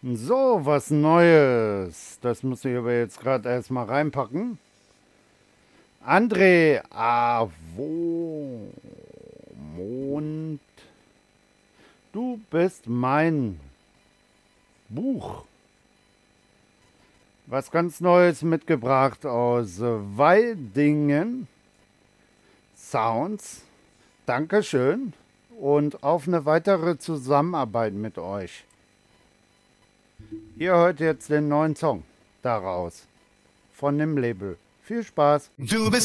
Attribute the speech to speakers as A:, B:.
A: So, was Neues. Das muss ich aber jetzt gerade erstmal reinpacken. André Avomond, du bist mein Buch. Was ganz Neues mitgebracht aus Weildingen. Sounds. Dankeschön. Und auf eine weitere Zusammenarbeit mit euch. Ihr hört jetzt den neuen Song daraus. Von dem Label. Viel Spaß.
B: Du bist